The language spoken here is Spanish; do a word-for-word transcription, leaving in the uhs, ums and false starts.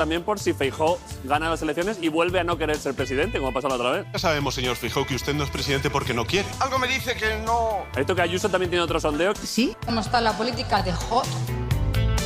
También por si Feijóo gana las elecciones y vuelve a no querer ser presidente, como ha pasado la otra vez. Ya sabemos, señor Feijóo, que usted no es presidente porque no quiere. Algo me dice que no... Esto que Ayuso también tiene otro sondeo. Sí. ¿Cómo está la política de hot?